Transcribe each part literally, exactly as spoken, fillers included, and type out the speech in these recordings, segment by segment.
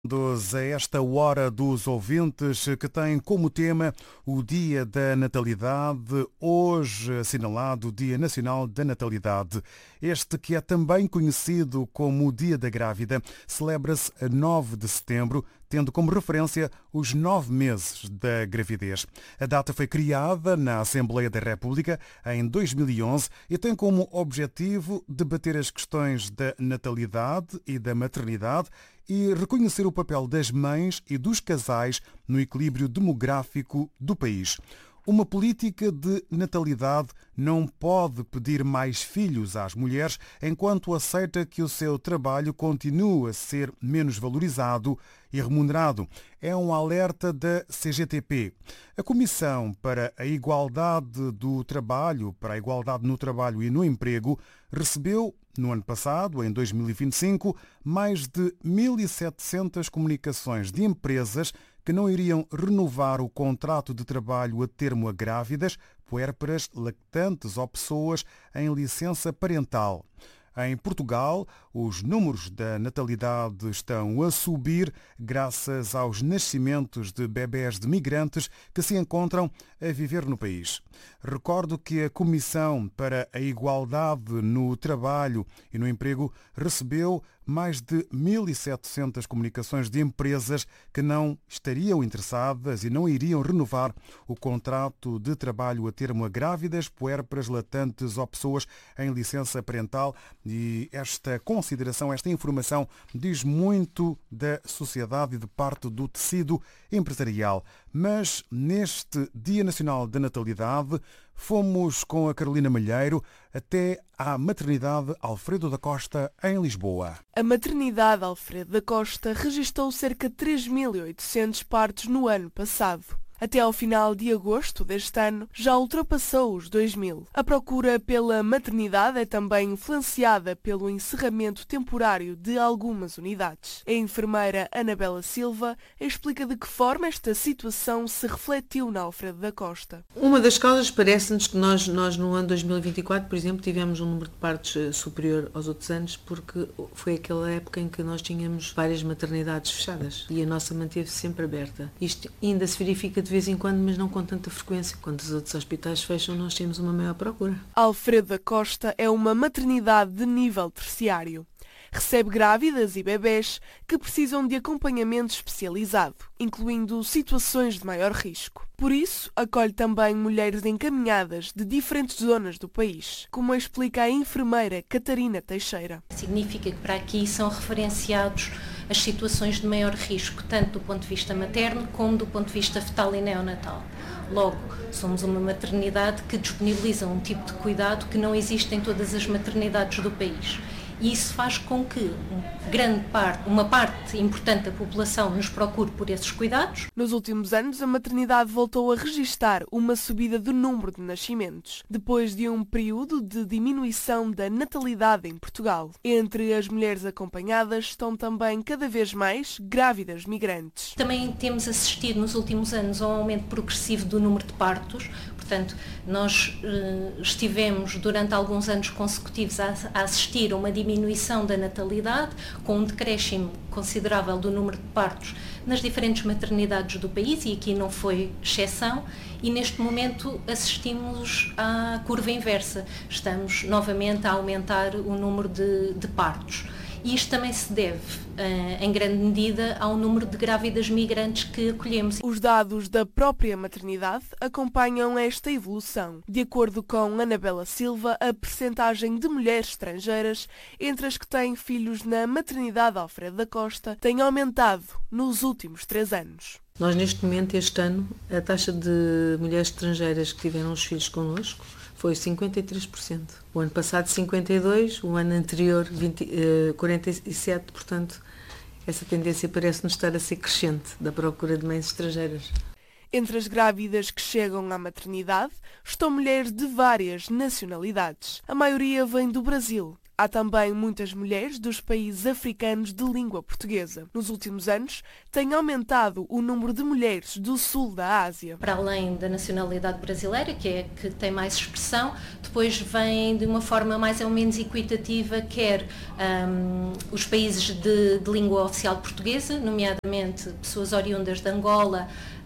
Bem-vindos a esta hora dos ouvintes que tem como tema o Dia da Natalidade, hoje assinalado o Dia Nacional da Natalidade. Este que é também conhecido como o Dia da Grávida, celebra-se a nove de setembro, tendo como referência os nove meses da gravidez. A data foi criada na Assembleia da República em dois mil e onze e tem como objetivo debater as questões da natalidade e da maternidade e reconhecer o papel das mães e dos casais no equilíbrio demográfico do país. Uma política de natalidade não pode pedir mais filhos às mulheres enquanto aceita que o seu trabalho continua a ser menos valorizado e remunerado. É um alerta da C G T P. A Comissão para a Igualdade do Trabalho, para a Igualdade no Trabalho e no Emprego, recebeu, no ano passado, em dois mil e vinte e cinco, mais de mil e setecentas comunicações de empresas que não iriam renovar o contrato de trabalho a termo a grávidas, puérperas, lactantes ou pessoas em licença parental. Em Portugal, os números da natalidade estão a subir graças aos nascimentos de bebés de migrantes que se encontram a viver no país. Recordo que a Comissão para a Igualdade no Trabalho e no Emprego recebeu mais de mil e setecentas comunicações de empresas que não estariam interessadas e não iriam renovar o contrato de trabalho a termo a grávidas, puérperas, lactantes ou pessoas em licença parental. E esta consideração, esta informação diz muito da sociedade e de parte do tecido empresarial. Mas neste Dia Nacional da Natalidade fomos com a Carolina Malheiro até à maternidade Alfredo da Costa em Lisboa. A maternidade Alfredo da Costa registrou cerca de três mil e oitocentos partos no ano passado. Até ao final de agosto deste ano, já ultrapassou os dois mil. A procura pela maternidade é também influenciada pelo encerramento temporário de algumas unidades. A enfermeira Anabela Silva explica de que forma esta situação se refletiu na Alfredo da Costa. Uma das causas parece-nos que nós, nós no ano dois mil e vinte e quatro, por exemplo, tivemos um número de partos superior aos outros anos, porque foi aquela época em que nós tínhamos várias maternidades fechadas e a nossa manteve-se sempre aberta. Isto ainda se verifica de de vez em quando, mas não com tanta frequência. Quando os outros hospitais fecham, nós temos uma maior procura. Alfredo da Costa é uma maternidade de nível terciário. Recebe grávidas e bebés que precisam de acompanhamento especializado, incluindo situações de maior risco. Por isso, acolhe também mulheres encaminhadas de diferentes zonas do país, como explica a enfermeira Catarina Teixeira. Significa que para aqui são referenciados as situações de maior risco, tanto do ponto de vista materno como do ponto de vista fetal e neonatal. Logo, somos uma maternidade que disponibiliza um tipo de cuidado que não existe em todas as maternidades do país. E isso faz com que grande parte, uma parte importante da população nos procure por esses cuidados. Nos últimos anos, a maternidade voltou a registar uma subida do número de nascimentos, depois de um período de diminuição da natalidade em Portugal. Entre as mulheres acompanhadas estão também cada vez mais grávidas migrantes. Também temos assistido nos últimos anos a um aumento progressivo do número de partos. Portanto, nós eh, estivemos durante alguns anos consecutivos a, a assistir a uma diminuição da natalidade, com um decréscimo considerável do número de partos nas diferentes maternidades do país, e aqui não foi exceção, e neste momento assistimos à curva inversa. Estamos novamente a aumentar o número de, de partos. E isto também se deve, em grande medida, ao número de grávidas migrantes que acolhemos. Os dados da própria maternidade acompanham esta evolução. De acordo com Anabela Silva, a percentagem de mulheres estrangeiras entre as que têm filhos na maternidade Alfredo da Costa tem aumentado nos últimos três anos. Nós, neste momento, este ano, a taxa de mulheres estrangeiras que tiveram os filhos connosco foi cinquenta e três por cento. O ano passado cinquenta e dois por cento, o ano anterior vinte, quarenta e sete por cento, portanto, essa tendência parece-nos estar a ser crescente da procura de mães estrangeiras. Entre as grávidas que chegam à maternidade estão mulheres de várias nacionalidades. A maioria vem do Brasil. Há também muitas mulheres dos países africanos de língua portuguesa. Nos últimos anos, tem aumentado o número de mulheres do sul da Ásia. Para além da nacionalidade brasileira, que é que tem mais expressão, depois vem de uma forma mais ou menos equitativa, quer um, os países de, de língua oficial portuguesa, nomeadamente pessoas oriundas de Angola,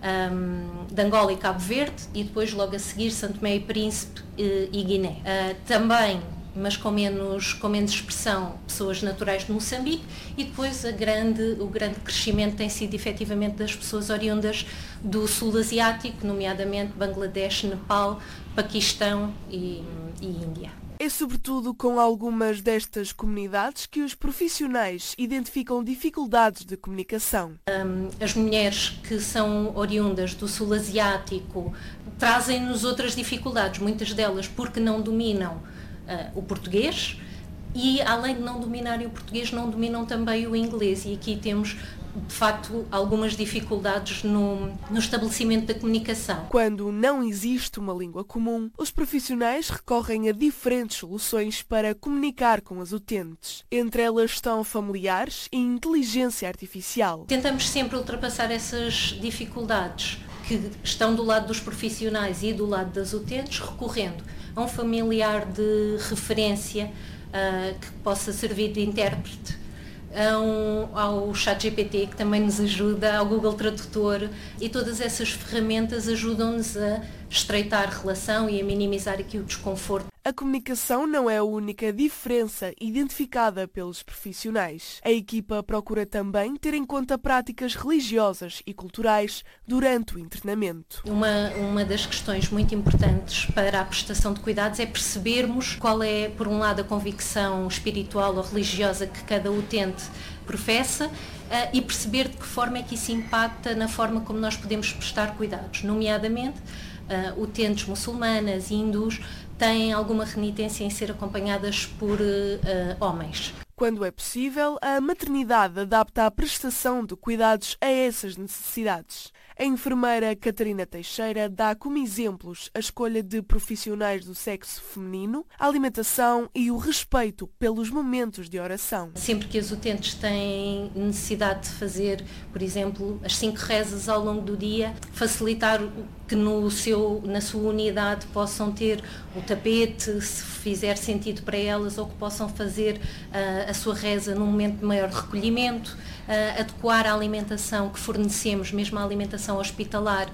um, de Angola e Cabo Verde, e depois logo a seguir Santo Tomé e Príncipe e, e Guiné. Uh, também, mas com menos, com menos expressão, pessoas naturais de Moçambique, e depois a grande, o grande crescimento tem sido efetivamente das pessoas oriundas do sul asiático, nomeadamente Bangladesh, Nepal, Paquistão e, e Índia. É sobretudo com algumas destas comunidades que os profissionais identificam dificuldades de comunicação. Um, as mulheres que são oriundas do sul asiático trazem-nos outras dificuldades, muitas delas porque não dominam uh, o português e, além de não dominarem o português, não dominam também o inglês, e aqui temos de facto algumas dificuldades no, no estabelecimento da comunicação. Quando não existe uma língua comum, os profissionais recorrem a diferentes soluções para comunicar com as utentes. Entre elas estão familiares e inteligência artificial. Tentamos sempre ultrapassar essas dificuldades que estão do lado dos profissionais e do lado das utentes, recorrendo a um familiar de referência uh, que possa servir de intérprete, Um, ao ChatGPT, que também nos ajuda, ao Google Tradutor, e todas essas ferramentas ajudam-nos a estreitar a relação e a minimizar aqui o desconforto. A comunicação não é a única diferença identificada pelos profissionais. A equipa procura também ter em conta práticas religiosas e culturais durante o internamento. Uma, uma das questões muito importantes para a prestação de cuidados é percebermos qual é, por um lado, a convicção espiritual ou religiosa que cada utente professa, uh, e perceber de que forma é que isso impacta na forma como nós podemos prestar cuidados, nomeadamente uh, utentes muçulmanas e hindus têm alguma renitência em ser acompanhadas por uh, homens. Quando é possível, a maternidade adapta a prestação de cuidados a essas necessidades. A enfermeira Catarina Teixeira dá como exemplos a escolha de profissionais do sexo feminino, a alimentação e o respeito pelos momentos de oração. Sempre que as utentes têm necessidade de fazer, por exemplo, as cinco rezas ao longo do dia, facilitar que no seu, na sua unidade possam ter o tapete, se fizer sentido para elas, ou que possam fazer uh, a sua reza num momento de maior recolhimento, uh, adequar a alimentação que fornecemos, mesmo a alimentação hospitalar,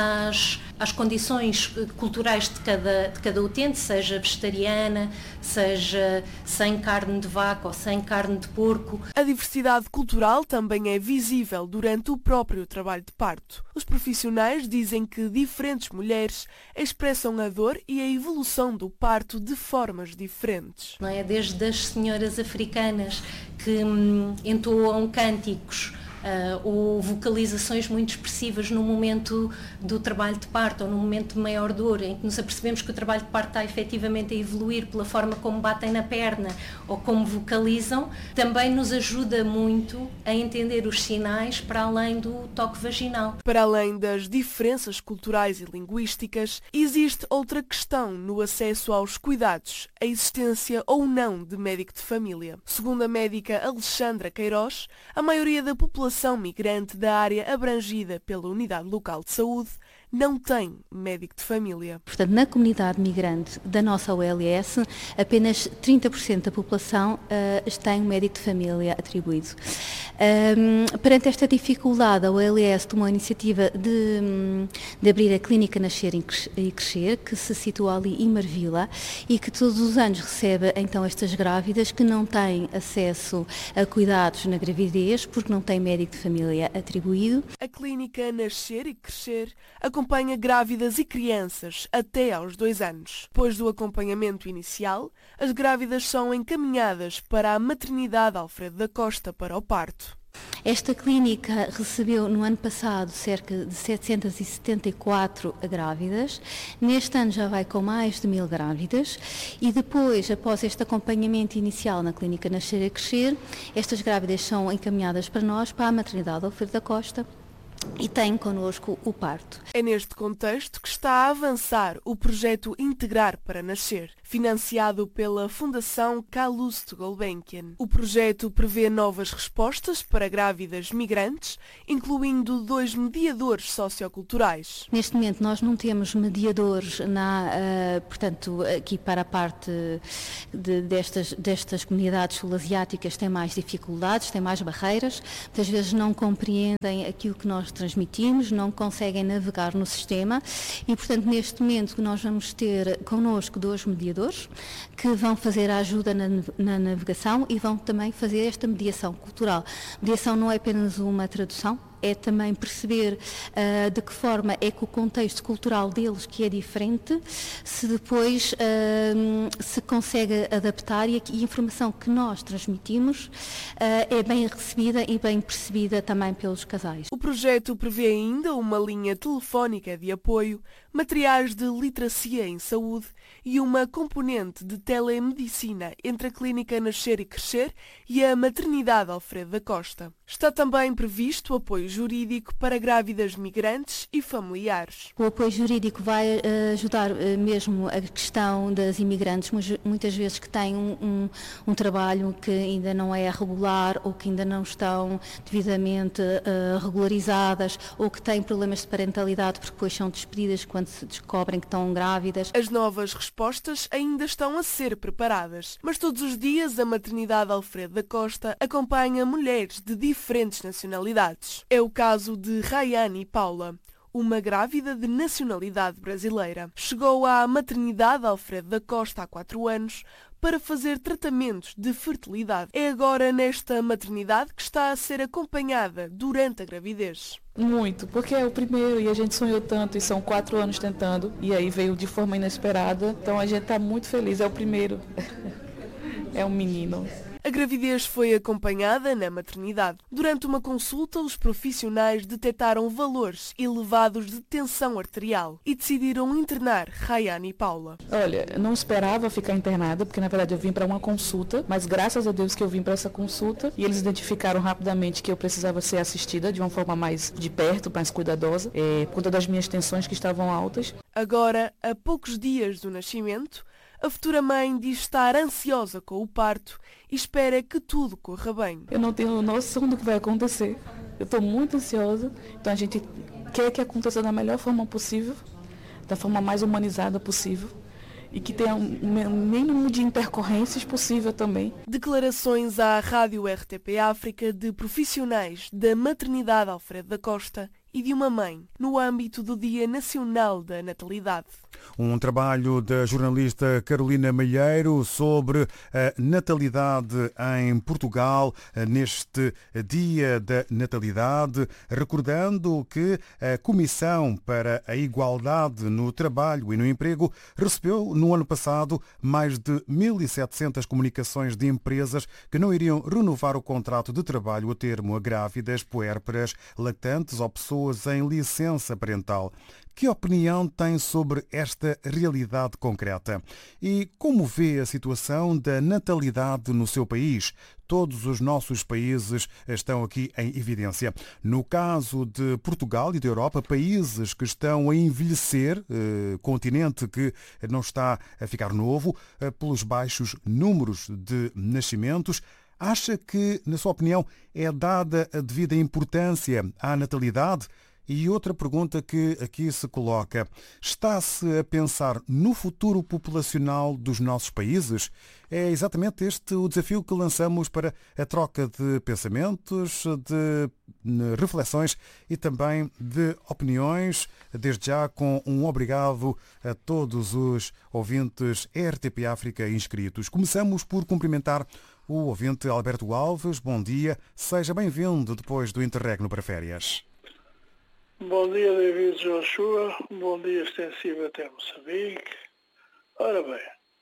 às, às condições culturais de cada, de cada utente, seja vegetariana, seja sem carne de vaca ou sem carne de porco. A diversidade cultural também é visível durante o próprio trabalho de parto. Os profissionais dizem que diferentes mulheres expressam a dor e a evolução do parto de formas diferentes. Não é? Desde as senhoras africanas que hum, entoam cânticos, Uh, ou vocalizações muito expressivas no momento do trabalho de parto ou no momento de maior dor, em que nos apercebemos que o trabalho de parto está efetivamente a evoluir pela forma como batem na perna ou como vocalizam, também nos ajuda muito a entender os sinais para além do toque vaginal. Para além das diferenças culturais e linguísticas, existe outra questão no acesso aos cuidados, a existência ou não de médico de família. Segundo a médica Alexandra Queiroz, a maioria da população migrante da área abrangida pela Unidade Local de Saúde não tem médico de família. Portanto, na comunidade migrante da nossa O L S, apenas trinta por cento da população uh, tem um médico de família atribuído. Um, perante esta dificuldade, a O L S tomou a iniciativa de, de abrir a Clínica Nascer e Crescer, que se situa ali em Marvila e que todos os anos recebe então estas grávidas que não têm acesso a cuidados na gravidez porque não têm médico de família atribuído. A Clínica Nascer e Crescer acompanha grávidas e crianças até aos dois anos. Depois do acompanhamento inicial, as grávidas são encaminhadas para a maternidade Alfredo da Costa para o parto. Esta clínica recebeu no ano passado cerca de setecentas e setenta e quatro grávidas, neste ano já vai com mais de mil grávidas e depois, após este acompanhamento inicial na Clínica Nascer e Crescer, estas grávidas são encaminhadas para nós, para a maternidade Alfredo da Costa, e tem connosco o parto. É neste contexto que está a avançar o projeto Integrar para Nascer, financiado pela Fundação Calouste Gulbenkian. O projeto prevê novas respostas para grávidas migrantes, incluindo dois mediadores socioculturais. Neste momento nós não temos mediadores, na, uh, portanto, aqui para a parte de, destas, destas comunidades sul-asiáticas têm mais dificuldades, têm mais barreiras, muitas vezes não compreendem aquilo que nós transmitimos, não conseguem navegar no sistema e, portanto, neste momento nós vamos ter connosco dois mediadores que vão fazer a ajuda na, na navegação e vão também fazer esta mediação cultural. Mediação não é apenas uma tradução, é também perceber uh, de que forma é que o contexto cultural deles, que é diferente, se depois uh, se consegue adaptar e a, e a informação que nós transmitimos uh, é bem recebida e bem percebida também pelos casais. O projeto prevê ainda uma linha telefónica de apoio, materiais de literacia em saúde e uma componente de telemedicina entre a Clínica Nascer e Crescer e a Maternidade Alfredo da Costa. Está também previsto apoio jurídico para grávidas migrantes e familiares. O apoio jurídico vai uh, ajudar uh, mesmo a questão das imigrantes, muitas vezes que têm um, um, um trabalho que ainda não é regular ou que ainda não estão devidamente uh, regularizadas ou que têm problemas de parentalidade porque depois são despedidas quando se descobrem que estão grávidas. As novas respostas ainda estão a ser preparadas, mas todos os dias a Maternidade Alfredo da Costa acompanha mulheres de diferentes nacionalidades. É o caso de Rayane Paula, uma grávida de nacionalidade brasileira. Chegou à Maternidade Alfredo da Costa há quatro anos para fazer tratamentos de fertilidade. É agora nesta maternidade que está a ser acompanhada durante a gravidez. Muito, porque é o primeiro e a gente sonhou tanto e são quatro anos tentando e aí veio de forma inesperada. Então a gente está muito feliz, é o primeiro. É um menino. A gravidez foi acompanhada na maternidade. Durante uma consulta, os profissionais detectaram valores elevados de tensão arterial e decidiram internar Rayane e Paula. Olha, não esperava ficar internada, porque na verdade eu vim para uma consulta, mas graças a Deus que eu vim para essa consulta e eles identificaram rapidamente que eu precisava ser assistida de uma forma mais de perto, mais cuidadosa, é, por conta das minhas tensões que estavam altas. Agora, a poucos dias do nascimento, a futura mãe diz estar ansiosa com o parto e espera que tudo corra bem. Eu não tenho noção do que vai acontecer. Eu estou muito ansiosa, então a gente quer que aconteça da melhor forma possível, da forma mais humanizada possível e que tenha o mínimo de intercorrências possível também. Declarações à Rádio R T P África de profissionais da Maternidade Alfredo da Costa e de uma mãe, no âmbito do Dia Nacional da Natalidade. Um trabalho da jornalista Carolina Malheiro sobre a natalidade em Portugal, neste Dia da Natalidade, recordando que a Comissão para a Igualdade no Trabalho e no Emprego recebeu no ano passado mais de mil e setecentas comunicações de empresas que não iriam renovar o contrato de trabalho a termo a grávidas, puérperas, lactantes ou pessoas em licença parental. Que opinião tem sobre esta realidade concreta? E como vê a situação da natalidade no seu país? Todos os nossos países estão aqui em evidência. No caso de Portugal e da Europa, países que estão a envelhecer, eh, continente que não está a ficar novo, eh, pelos baixos números de nascimentos, acha que, na sua opinião, é dada a devida importância à natalidade? E outra pergunta que aqui se coloca, está-se a pensar no futuro populacional dos nossos países? É exatamente este o desafio que lançamos para a troca de pensamentos, de reflexões e também de opiniões, desde já com um obrigado a todos os ouvintes R T P África inscritos. Começamos por cumprimentar o ouvinte Alberto Alves. Bom dia, seja bem-vindo depois do interregno para férias. Bom dia, David Joshua. Bom dia extensivo até Moçambique. Ora bem,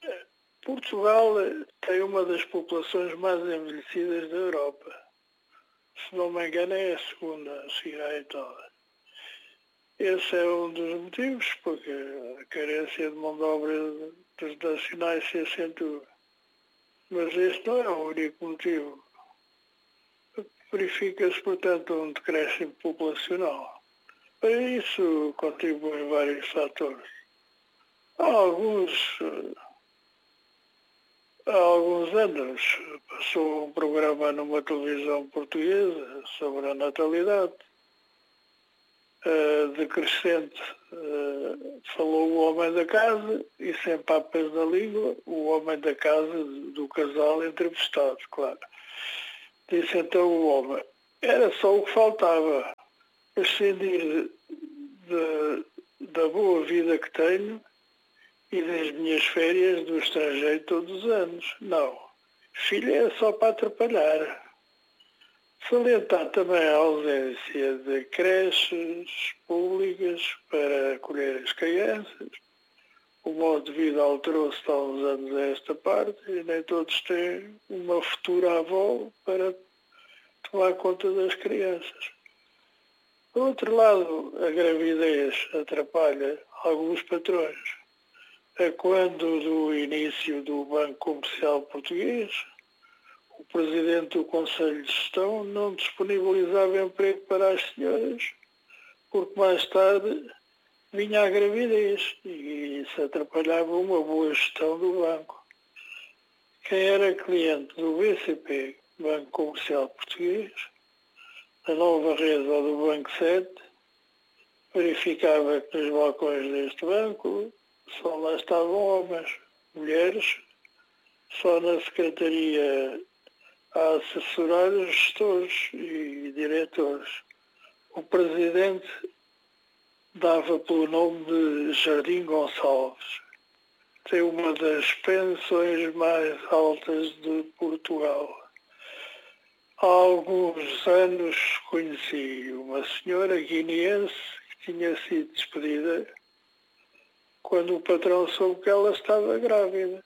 Portugal tem uma das populações mais envelhecidas da Europa. Se não me engano, é a segunda a seguir à Itália. Esse é um dos motivos, porque a carência de mão de obra dos nacionais se acentua. Mas este não é o único motivo. verifica-se, portanto, um decréscimo populacional. Para isso contribuem vários fatores. Há alguns, há alguns anos passou um programa numa televisão portuguesa sobre a natalidade. Uh, decrescente, uh, falou o homem da casa e sem papas na língua, o homem da casa do casal entrevistado, claro. Disse então o homem, era só o que faltava, prescindir de, da boa vida que tenho e das minhas férias do estrangeiro todos os anos. Não, filho é só para atrapalhar. Salientar também a ausência de creches públicas para acolher as crianças. O modo de vida alterou-se há uns anos a esta parte e nem todos têm uma futura avó para tomar conta das crianças. Por outro lado, a gravidez atrapalha alguns patrões. É quando, do início do Banco Comercial Português, o presidente do Conselho de Gestão não disponibilizava emprego para as senhoras, porque mais tarde vinha a gravidez e isso atrapalhava uma boa gestão do banco. Quem era cliente do B C P, Banco Comercial Português, da nova rede ou do Banco sete, verificava que nos balcões deste banco só lá estavam homens, mulheres, só na secretaria a assessorar os gestores e diretores. O presidente dava pelo nome de Jardim Gonçalves. Tem uma das pensões mais altas de Portugal. Há alguns anos conheci uma senhora guineense que tinha sido despedida quando o patrão soube que ela estava grávida.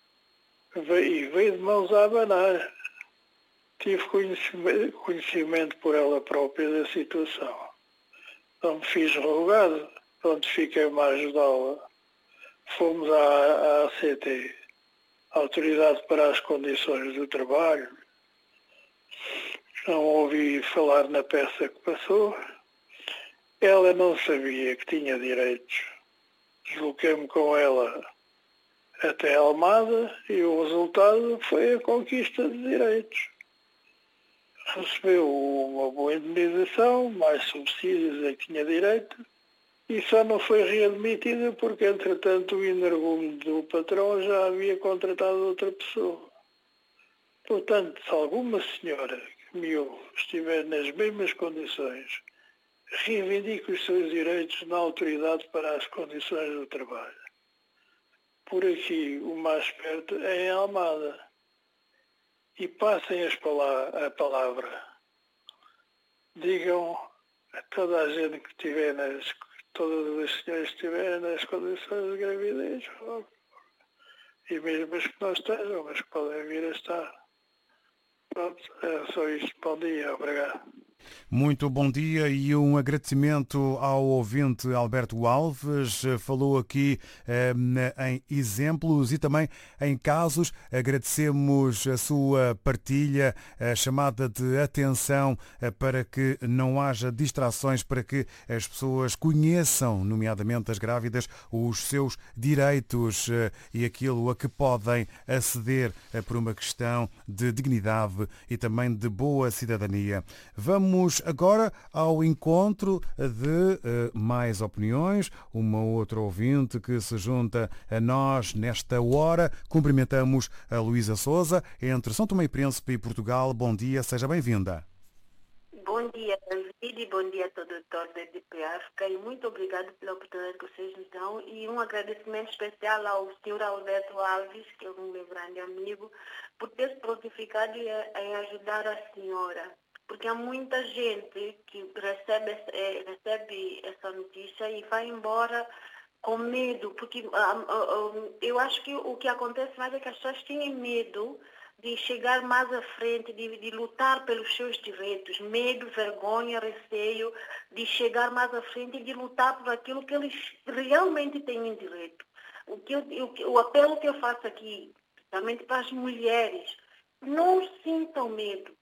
E veio de mãos a abanar. Tive conhecimento, conhecimento por ela própria da situação. Não me fiz rogado, pronto, fiquei-me a ajudá-la. Fomos à, à A C T, Autoridade para as Condições do Trabalho. Não ouvi falar na peça que passou. Ela não sabia que tinha direitos. Desloquei-me com ela até Almada e o resultado foi a conquista de direitos. Recebeu uma boa indemnização, mais subsídios a que tinha direito, e só não foi readmitida porque, entretanto, o energúmeno do patrão já havia contratado outra pessoa. Portanto, se alguma senhora que me ouve estiver nas mesmas condições, reivindique os seus direitos na Autoridade para as Condições do Trabalho. Por aqui, o mais perto é em Almada. E passem as pala- a palavra. Digam a toda a gente que estiver nas, todas as senhoras que estiverem nas condições de gravidez, e mesmo as que não estejam, mas que podem vir a estar. Pronto, é só isto. Bom dia, obrigado. Muito bom dia e um agradecimento ao ouvinte Alberto Alves. Falou aqui eh, em exemplos e também em casos. Agradecemos a sua partilha, a chamada de atenção eh, para que não haja distrações, para que as pessoas conheçam, nomeadamente as grávidas, os seus direitos eh, e aquilo a que podem aceder eh, por uma questão de dignidade e também de boa cidadania. Vamos agora ao encontro de uh, mais opiniões. Uma outra ouvinte que se junta a nós nesta hora. Cumprimentamos a Luísa Sousa, entre São Tomé e Príncipe e Portugal. Bom dia, seja bem-vinda. Bom dia, David, e bom dia a todo o doutor da D P África e muito obrigado pela oportunidade que vocês nos dão e um agradecimento especial ao senhor Alberto Alves, que é um meu grande amigo, por ter se prontificado em ajudar a senhora. Porque há muita gente que recebe, é, recebe essa notícia e vai embora com medo. Porque ah, ah, eu acho que o que acontece mais é que as pessoas têm medo de chegar mais à frente, de, de lutar pelos seus direitos. Medo, vergonha, receio de chegar mais à frente e de lutar por aquilo que eles realmente têm direito. O, que eu, o, o apelo que eu faço aqui, principalmente para as mulheres, não sintam medo.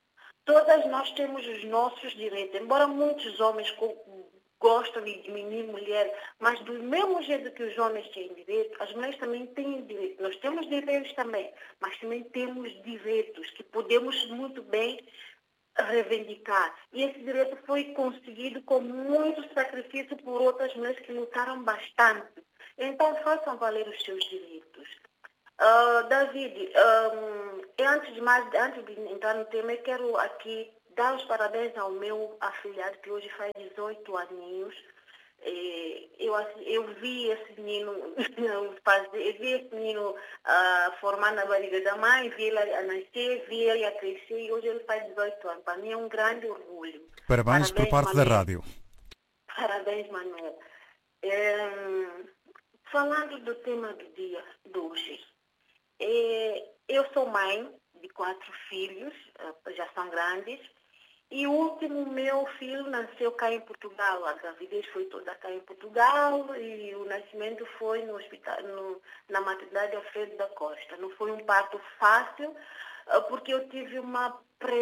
Todas nós temos os nossos direitos, embora muitos homens gostam de diminuir mulher, mas do mesmo jeito que os homens têm direito, as mulheres também têm direito. Nós temos direitos também, mas também temos direitos que podemos muito bem reivindicar. E esse direito foi conseguido com muito sacrifício por outras mulheres que lutaram bastante. Então façam valer os seus direitos. Uh, David, um, antes de mais, antes de entrar no tema, eu quero aqui dar os parabéns ao meu afilhado que hoje faz dezoito aninhos. Eu, eu vi esse menino fazer, eu vi esse menino uh, formar na barriga da mãe, vi ele a nascer, vi ele a crescer e hoje ele faz dezoito anos. Para mim é um grande orgulho. Parabéns, Parabéns por parte Manuel. Da rádio. Parabéns, Manuel. É, falando do tema do dia de hoje, é, eu sou mãe de quatro filhos, já são grandes. E o último meu filho nasceu cá em Portugal. A gravidez foi toda cá em Portugal e o nascimento foi no hospital, no, na maternidade Alfredo da Costa. Não foi um parto fácil, porque eu tive uma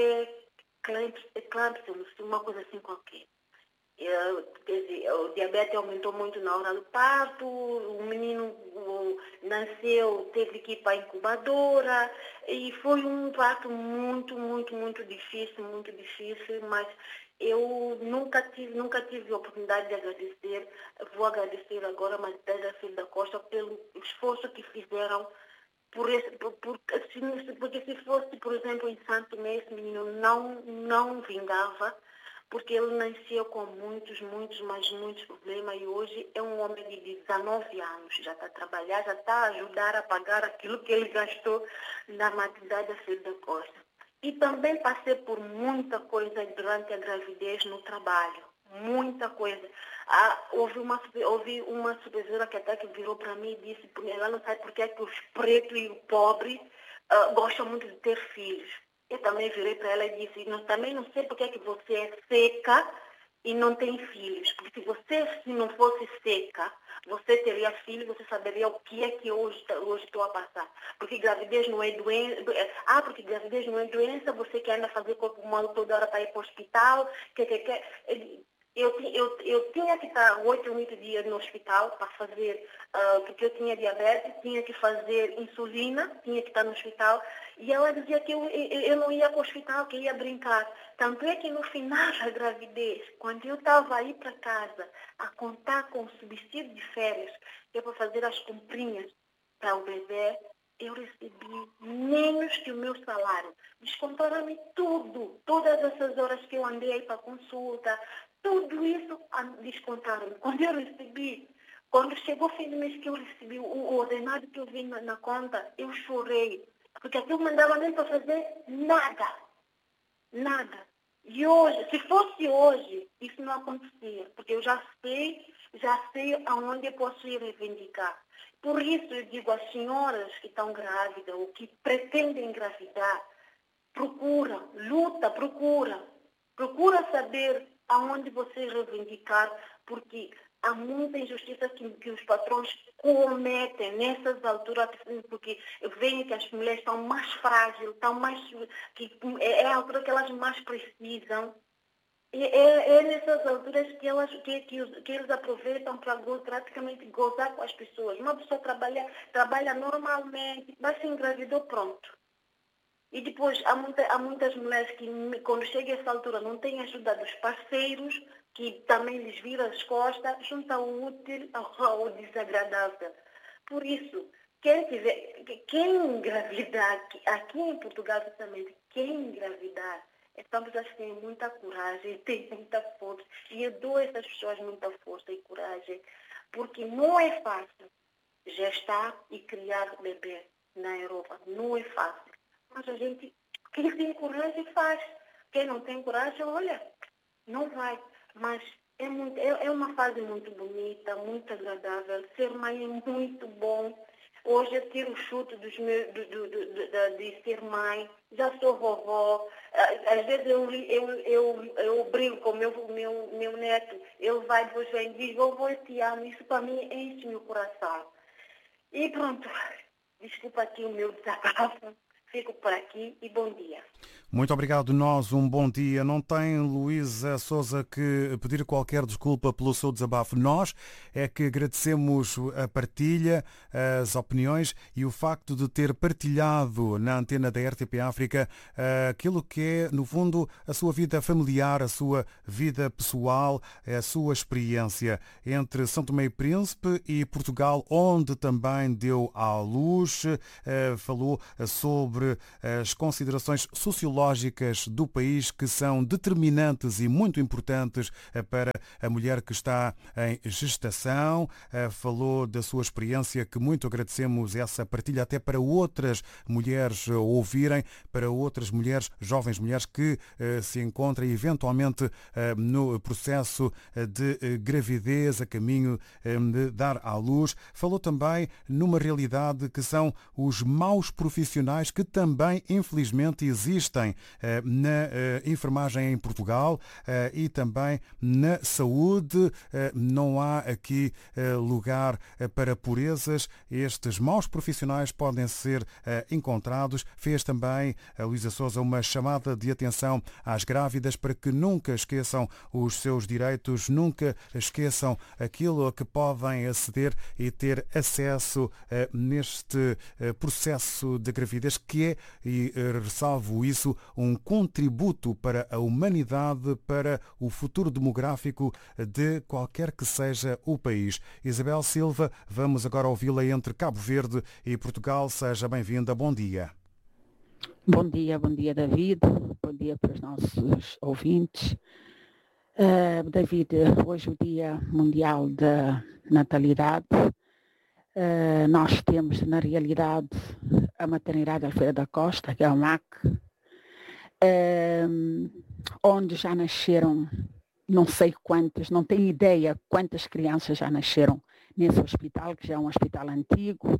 pré-eclâmpsia, uma coisa assim qualquer. Eu, quer dizer, o diabetes aumentou muito na hora do parto, o menino o, nasceu, teve que ir para a incubadora e foi um parto muito, muito, muito difícil, muito difícil, mas eu nunca tive, nunca tive a oportunidade de agradecer, vou agradecer agora a maternidade Alfredo da Costa pelo esforço que fizeram. Por esse, por, por, se, porque se fosse, por exemplo, em Santo Tomé, esse menino não, não vingava, porque ele nasceu com muitos, muitos, mas muitos problemas e hoje é um homem de dezenove anos, já está a trabalhar, já está a ajudar a pagar aquilo que ele gastou na maternidade Alfredo da Costa. E também passei por muita coisa durante a gravidez no trabalho, muita coisa. Ah, houve, uma, houve uma supervisora que até que virou para mim e disse, ela não sabe por que é que os pretos e os pobres uh, gostam muito de ter filhos. Eu também virei para ela e disse, não, também não sei por que é que você é seca e não tem filhos. Porque se você se não fosse seca, você teria filho, você saberia o que é que hoje, hoje estou a passar. Porque gravidez não é doença. Ah, porque gravidez não é doença, você que anda fazer corpo humano toda hora para ir para o hospital. Que, que, que. Eu, eu, eu tinha que estar oito ou oito dias no hospital para fazer, uh, porque eu tinha diabetes, tinha que fazer insulina, tinha que estar no hospital. E ela dizia que eu, eu, eu não ia para o hospital, que ia brincar. Tanto é que no final da gravidez, quando eu estava aí para casa a contar com o subsídio de férias, que é para fazer as comprinhas para o bebê, eu recebi menos que o meu salário. Descontaram-me tudo, todas essas horas que eu andei aí para consulta, tudo isso descontaram. Quando eu recebi, quando chegou o fim do mês que eu recebi o ordenado que eu vi na, na conta, eu chorei. Porque aquilo não mandava nem para fazer nada. Nada. E hoje, se fosse hoje, isso não acontecia. Porque eu já sei, já sei aonde eu posso ir reivindicar. Por isso eu digo às senhoras que estão grávidas ou que pretendem engravidar, procura, luta, procura. Procura saber aonde você reivindicar, porque há muita injustiça que, que os patrões cometem nessas alturas, porque veem que as mulheres estão mais frágeis, estão mais, que é a altura que elas mais precisam. E é, é nessas alturas que, elas, que, que, que eles aproveitam para praticamente gozar com as pessoas. Uma pessoa trabalha, trabalha normalmente, mas se engravidou, pronto. E depois, há, muita, há muitas mulheres que, quando chega a essa altura, não têm ajuda dos parceiros, que também lhes viram as costas, juntam o útil ao desagradável. Por isso, quem, tiver, quem engravidar, aqui em Portugal, justamente, quem engravidar, é só pessoas que têm muita coragem, têm muita força. E eu dou a essas pessoas muita força e coragem, porque não é fácil gestar e criar bebê na Europa. Não é fácil. Mas a gente, quem tem coragem faz. Quem não tem coragem, olha, não vai. Mas é, muito, é, é uma fase muito bonita, muito agradável. Ser mãe é muito bom. Hoje eu tiro o chute dos meus, do, do, do, do, de ser mãe. Já sou vovó. Às vezes eu, eu, eu, eu brigo com o meu, meu, meu neto. Ele vai, depois vem e diz, vovó, eu te amo. Isso para mim enche meu coração. E pronto. Desculpa aqui o meu desabafo. Fico por aqui e bom dia. Muito obrigado, nós um bom dia. Não tem, Luísa Sousa, que pedir qualquer desculpa pelo seu desabafo. Nós é que agradecemos a partilha, as opiniões e o facto de ter partilhado na antena da R T P África aquilo que é, no fundo, a sua vida familiar, a sua vida pessoal, a sua experiência entre São Tomé e Príncipe e Portugal, onde também deu à luz, falou sobre as considerações sociológicas do país que são determinantes e muito importantes para a mulher que está em gestação. Falou da sua experiência, que muito agradecemos essa partilha até para outras mulheres ouvirem, para outras mulheres, jovens mulheres que se encontram eventualmente no processo de gravidez, a caminho de dar à luz. Falou também numa realidade que são os maus profissionais que também, infelizmente, existem na enfermagem em Portugal e também na saúde. Não há aqui lugar para purezas. Estes maus profissionais podem ser encontrados. Fez também a Luísa Sousa uma chamada de atenção às grávidas para que nunca esqueçam os seus direitos, nunca esqueçam aquilo a que podem aceder e ter acesso neste processo de gravidez, que é, e ressalvo isso, um contributo para a humanidade, para o futuro demográfico de qualquer que seja o país. Isabel Silva, vamos agora ouvi-la entre Cabo Verde e Portugal. Seja bem-vinda. Bom dia. Bom dia, bom dia, David. Bom dia para os nossos ouvintes. Uh, David, hoje é o Dia Mundial da Natalidade. Uh, nós temos, na realidade, a maternidade Alfredo da Costa, que é a M A C, Uh, onde já nasceram, não sei quantas, não tenho ideia quantas crianças já nasceram nesse hospital, que já é um hospital antigo.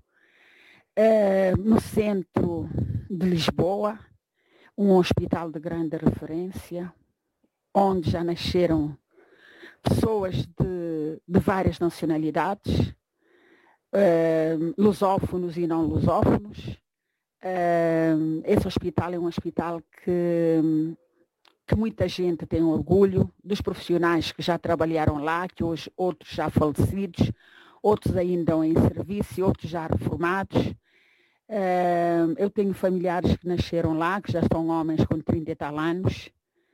Uh, no centro de Lisboa, um hospital de grande referência, onde já nasceram pessoas de, de várias nacionalidades, uh, lusófonos e não lusófonos. Uh, esse hospital é um hospital que, que muita gente tem orgulho, dos profissionais que já trabalharam lá, que hoje outros já falecidos, outros ainda em serviço, outros já reformados. Uh, eu tenho familiares que nasceram lá, que já são homens com trinta e tal anos.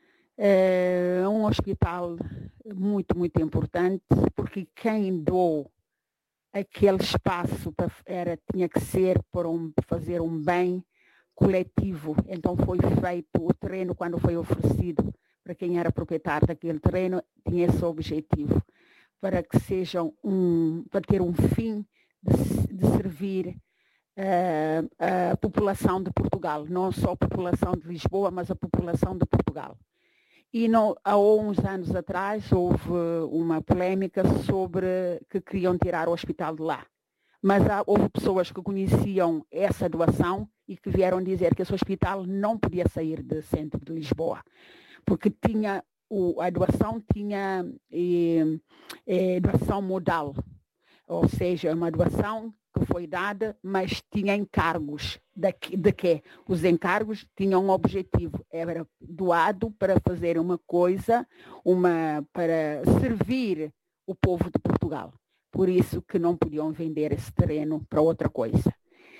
É uh, um hospital muito, muito importante, porque quem doou aquele espaço era, tinha que ser para um, fazer um bem coletivo. Então foi feito o terreno, quando foi oferecido para quem era proprietário daquele terreno, tinha esse objetivo, para que sejam um, para ter um fim de, de servir uh, a população de Portugal, não só a população de Lisboa, mas a população de Portugal. E não, há uns anos atrás houve uma polémica sobre que queriam tirar o hospital de lá. Mas há, houve pessoas que conheciam essa doação e que vieram dizer que esse hospital não podia sair do centro de Lisboa, porque tinha, o, a doação tinha e, e, doação modal, ou seja, uma doação que foi dada, mas tinha encargos. De, de que? Os encargos tinham um objetivo, era doado para fazer uma coisa, uma, para servir o povo de Portugal. Por isso que não podiam vender esse terreno para outra coisa.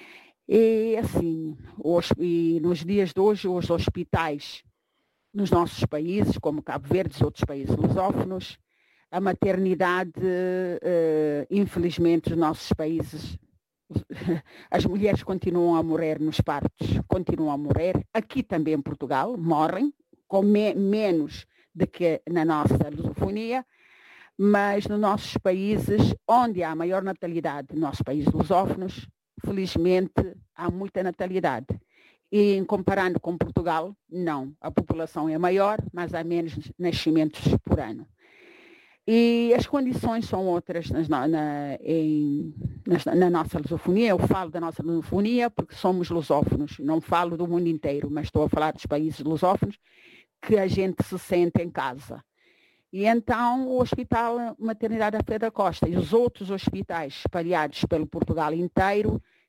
E assim, os, e nos dias de hoje, os hospitais nos nossos países, como Cabo Verde e outros países lusófonos, a maternidade, uh, infelizmente, nos nossos países, as mulheres continuam a morrer nos partos, continuam a morrer. Aqui também em Portugal, morrem, com me menos do que na nossa lusofonia, mas nos nossos países, onde há maior natalidade, nos nossos países lusófonos, felizmente há muita natalidade. E em comparando com Portugal, não. A população é maior, mas há menos nascimentos por ano. E as condições são outras nas, na, em, nas, na nossa lusofonia. Eu falo da nossa lusofonia porque somos lusófonos. Não falo do mundo inteiro, mas estou a falar dos países lusófonos que a gente se sente em casa. E então o Hospital Maternidade Alfredo da Costa e os outros hospitais espalhados pelo Portugal inteiro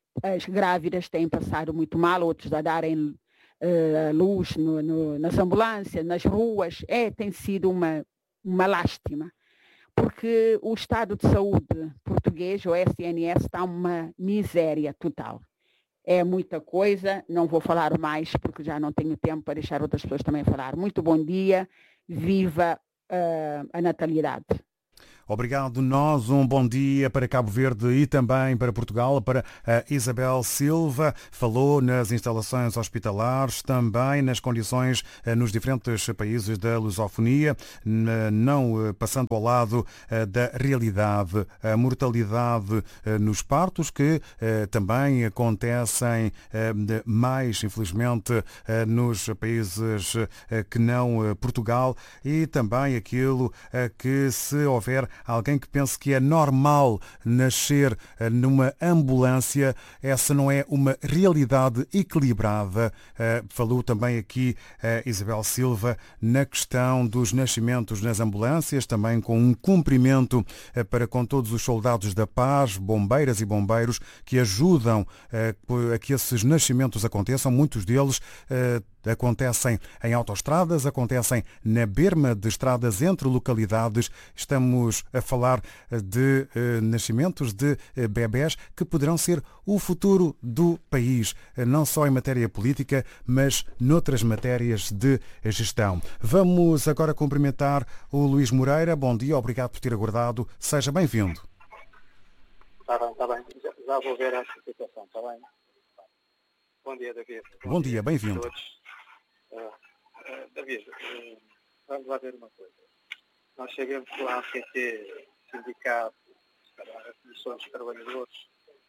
as grávidas têm passado muito mal, outros a darem uh, luz no, no, nas ambulâncias, nas ruas. É, tem sido uma, uma lástima, porque o estado de saúde português, o S N S, está uma miséria total. É muita coisa, não vou falar mais porque já não tenho tempo para deixar outras pessoas também falar. Muito bom dia, viva uh, a natalidade. Obrigado. Nós um bom dia para Cabo Verde e também para Portugal, para a Isabel Silva. Falou nas instalações hospitalares, também nas condições nos diferentes países da lusofonia, não passando ao lado da realidade. A mortalidade nos partos, que também acontecem mais, infelizmente, nos países que não Portugal, e também aquilo que, se houver alguém que pense que é normal nascer numa ambulância, essa não é uma realidade equilibrada. Falou também aqui Isabel Silva na questão dos nascimentos nas ambulâncias, também com um cumprimento para com todos os soldados da paz, bombeiras e bombeiros que ajudam a que esses nascimentos aconteçam. Muitos deles acontecem em autoestradas, acontecem na berma de estradas entre localidades. Estamos a falar de eh, nascimentos de eh, bebés que poderão ser o futuro do país, não só em matéria política, mas noutras matérias de gestão. Vamos agora cumprimentar o Luís Moreira. Bom dia, obrigado por ter aguardado. Seja bem-vindo. Está bem, está bem. Já, já vou ver essa situação, está bem? Bom dia, David. Bom, Bom dia, dia bem-vindo. Uh, uh, David, uh, vamos lá ver uma coisa. Nós sabemos que o A C T, sindicato, a Comissão dos Trabalhadores,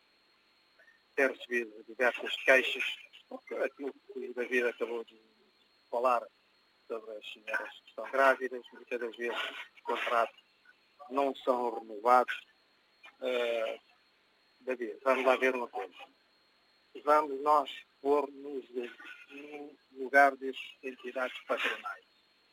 tem recebido diversas queixas, porque aquilo que o David acabou de falar sobre as senhoras que estão grávidas, muitas das vezes os contratos não são renovados. Uh, David, vamos lá ver uma coisa. Vamos nós pôr-nos no lugar das entidades patronais.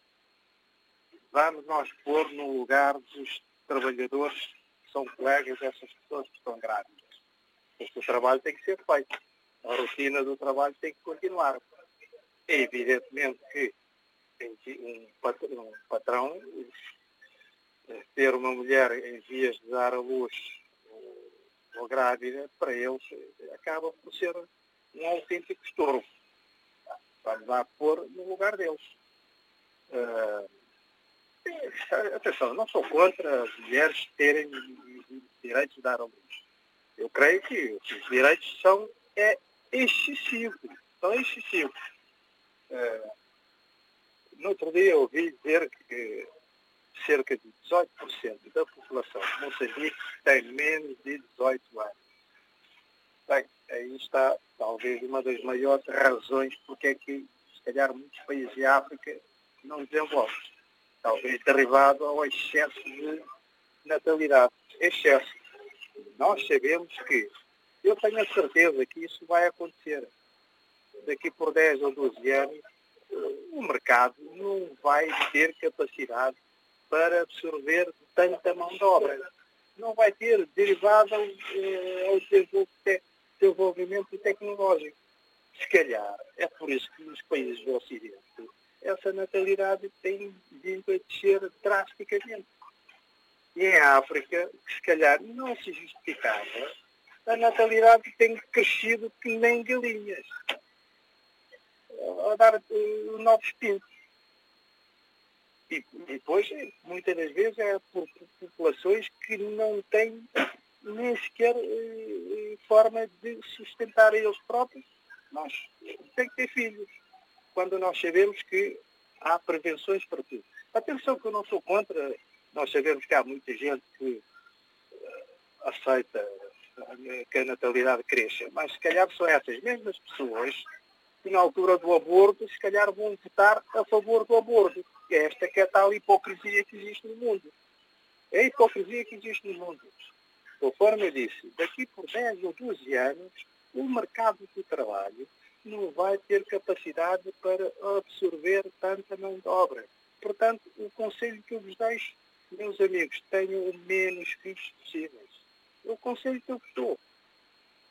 Vamos nós pôr no lugar dos trabalhadores que são colegas dessas pessoas que estão grávidas. Porque o trabalho tem que ser feito. A rotina do trabalho tem que continuar. É evidentemente que um patrão, um patrão ter uma mulher em vias de dar à luz ou grávida, para eles acaba por ser um autêntico estorvo. Vamos lá pôr no lugar deles. Uh, atenção, não sou contra as mulheres terem direitos de dar à luz. Eu creio que os direitos são é, excessivos. São excessivos. Uh, no outro dia eu ouvi dizer que cerca de dezoito por cento da população de Moçambique tem menos de dezoito anos. Bem, aí está talvez uma das maiores razões porque é que, se calhar, muitos países de África não desenvolvem. Talvez derivado ao excesso de natalidade. Excesso. Nós sabemos que, eu tenho a certeza que isso vai acontecer. Daqui por dez ou doze anos, o mercado não vai ter capacidade para absorver tanta mão de obra. Não vai ter, derivado ao, ao desenvolvimento tecnológico. Se calhar, é por isso que nos países do Ocidente essa natalidade tem vindo a descer drasticamente. E em África, que se calhar não se justificava, a natalidade tem crescido que nem galinhas, a dar uh, novos pintos. E depois, muitas das vezes, é por populações que não têm nem sequer eh, forma de sustentar eles próprios. Nós temos que ter filhos, quando nós sabemos que há prevenções para tudo. Atenção que eu não sou contra, nós sabemos que há muita gente que uh, aceita que a natalidade cresça, mas se calhar são essas mesmas pessoas que na altura do aborto, se calhar vão votar a favor do aborto. É esta que é a tal hipocrisia que existe no mundo. É a hipocrisia que existe no mundo. Conforme eu disse, daqui por dez ou doze anos, o mercado do trabalho não vai ter capacidade para absorver tanta mão de obra. Portanto, o conselho que eu vos deixo, meus amigos, tenham o menos filhos possíveis. É o conselho que eu vos dou.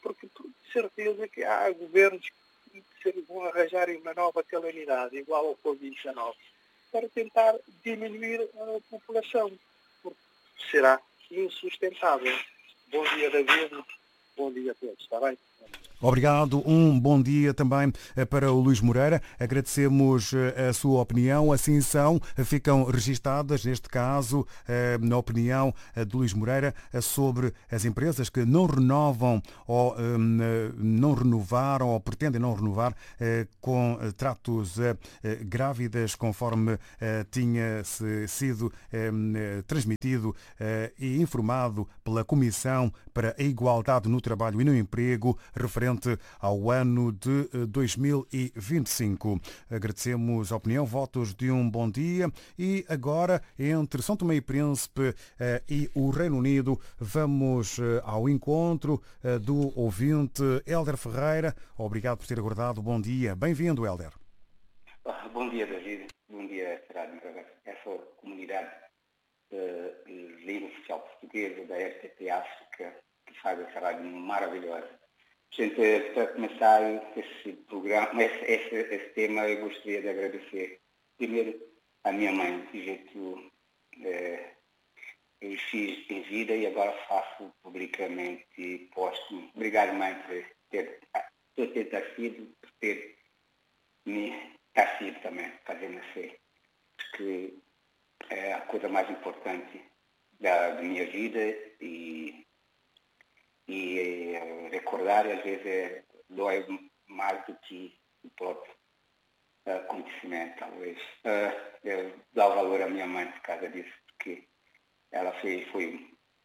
porque de certeza que há governos que vão arranjarem uma nova calamidade, igual ao covid dezenove, para tentar diminuir a população, porque será insustentável. Bom dia, David. Bom dia a todos, está bem? Obrigado, um bom dia também para o Luís Moreira. Agradecemos a sua opinião. Assim são, ficam registadas, neste caso, na opinião de Luís Moreira, sobre as empresas que não renovam ou não renovaram ou pretendem não renovar contratos grávidas, conforme tinha sido transmitido e informado pela Comissão para a Igualdade no Trabalho e no Emprego, referente ao ano de dois mil e vinte e cinco. Agradecemos a opinião, votos de um bom dia. E agora, entre São Tomé e Príncipe e o Reino Unido, vamos ao encontro do ouvinte Hélder Ferreira. Obrigado por ter aguardado. Bom dia. Bem-vindo, Hélder. Bom dia, David. Bom dia, Rádio essa comunidade de língua oficial portuguesa da R T P África, que faz essa rádio maravilhosa. Gente, para começar esse programa, esse, esse, esse tema, eu gostaria de agradecer primeiro à minha mãe, de jeito é, eu fiz em vida e agora faço publicamente e posto. Obrigado, mãe, por ter, por ter nascido, por ter me nascido também, fazer nascer, porque é a coisa mais importante da, da minha vida e E eh, recordar, às vezes, é, dói mais do que o próprio uh, acontecimento, talvez. Uh, eu dou valor à minha mãe por causa disso, porque ela fez, foi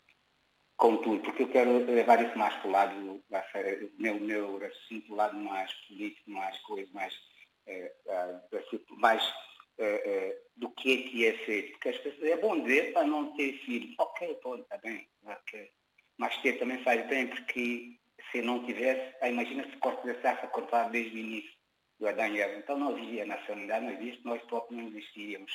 com tudo, porque eu quero levar isso mais para o lado, meu, meu raciocínio para o lado mais político, mais coisa, mais, é, uh, mais uh, uh, do que é que é feito. Porque as pessoas, é bom dizer para não ter filhos. Ok, pode, está bem, ok. Mas ter também faz bem, porque se não tivesse, imagina se cortasse a cortar desde o início do Adão e Eva. Então não havia nacionalidade, não existe, nós próprios não existiríamos.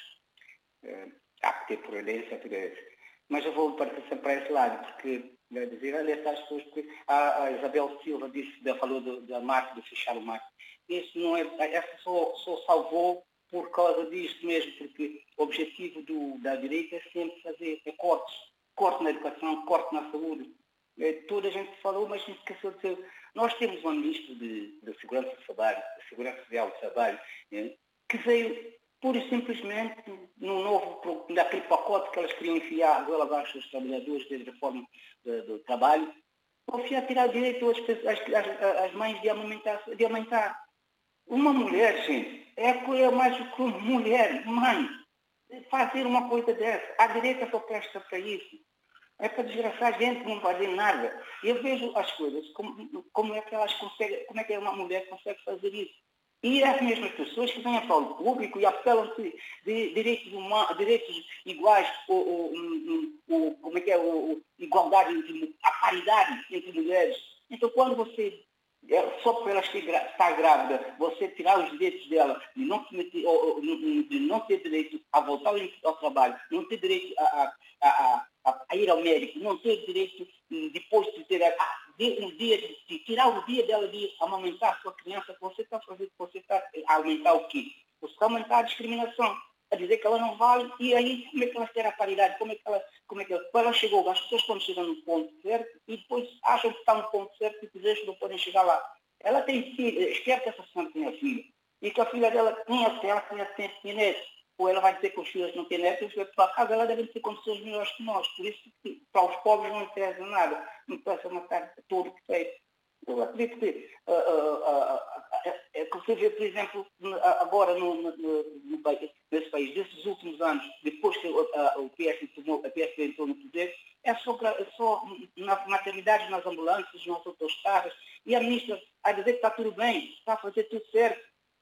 Uh, há que ter prudência, prudência. Mas eu vou partir sempre para esse lado, porque, quer dizer, olha essas pessoas, porque a, a Isabel Silva disse, falou do, da marca, de fechar o marco. Isso não é, essa só, só salvou por causa disto mesmo, porque o objetivo do, da direita é sempre fazer é cortes. Corte na educação, corte na saúde. É, toda a gente falou, mas não esqueceu de ser. Nós temos um ministro de, de Segurança do Trabalho, de Segurança Social do Trabalho, é, que veio pura e simplesmente no novo, naquele pacote que elas queriam enfiar agora abaixo dos trabalhadores desde a reforma do, do trabalho, confiar tirar direito às, às, às mães de amamentar, de aumentar. Uma mulher, gente, é, é mais do que uma mulher, mãe, fazer uma coisa dessa. A direita só presta para isso. É para desgraçar a gente, não fazer nada. Eu vejo as coisas, como, como é que elas conseguem, como é que uma mulher consegue fazer isso. E as mesmas pessoas que vêm para o público e apelam de, de direitos, humanos, direitos iguais, ou, ou, ou, como é que é, ou, igualdade, entre, a paridade entre mulheres. Então, quando você, só por ela estar grávida, você tirar os direitos dela, de não, ou, de não ter direito a voltar ao trabalho, não ter direito a, a, a, a ir ao médico, não ter direito, depois de ter a, de, um dia de, de tirar o dia dela de amamentar a sua criança, você está fazendo, você está a aumentar o quê? Você está a aumentar a discriminação, a dizer que ela não vale, e aí como é que ela terá paridade? Como é que ela, como é que ela, ela chegou? As pessoas quando chegam no ponto certo e depois acham que está no ponto certo e dizem que não podem chegar lá. Ela tem filha, espero que essa senhora tenha filha, e que a filha dela tenha, ela tenha, tenha, tenha netos. Ou ela vai dizer que os filhos não têm netos, e para casa ela deve ter condições melhores que nós. Por isso, que, para os pobres não interessa nada. Não interessa matar todo o feito. Eu acredito que uh, uh, uh, uh, uh, você vê, por exemplo, agora no, no, no, nesse país, desses últimos anos, depois que uh, uh, o P S tomou, a P S entrou no poder, é só, é só nas maternidades, nas ambulâncias, nas autoestradas, e a ministra a dizer que está tudo bem, está a fazer tudo certo.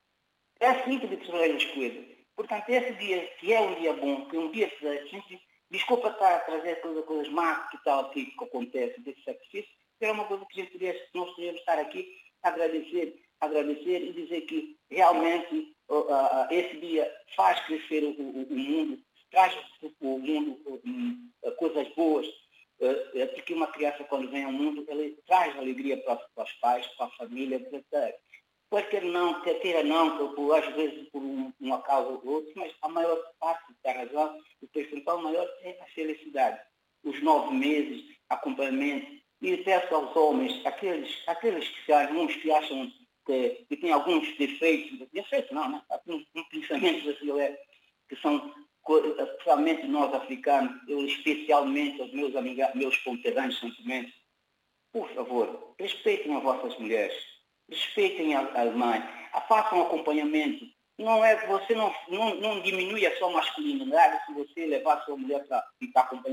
É assim que desenvolvem as coisas. Portanto, esse dia, que é um dia bom, que é um dia que a gente, desculpa estar a trazer coisas, coisas más que tal que, que acontece desse sacrifício, que era uma coisa que a gente podia, nós poderíamos estar aqui a agradecer, agradecer e dizer que realmente uh, uh, esse dia faz crescer o, o, o mundo, traz para o mundo uh, uh, coisas boas. Uh, Uh, porque uma criança, quando vem ao mundo, ele traz alegria para, para os pais, para a família, para Quer queira não, quer queira não, por, às vezes por um, uma causa ou outra, mas a maior parte da razão, o principal maior é a felicidade. Os nove meses, acompanhamento, e peço aos homens, aqueles, aqueles que alguns que acham que, que têm alguns defeitos, defeitos não, né? Alguns pensamentos assim, que são, especialmente nós africanos, eu especialmente os meus amigos, meus conterrâneos sentimentos, por favor, respeitem as vossas mulheres. Respeitem as mães, façam acompanhamento. Não é, você não, não, não diminui a sua masculinidade se você levar a sua mulher para ficar acompanhando.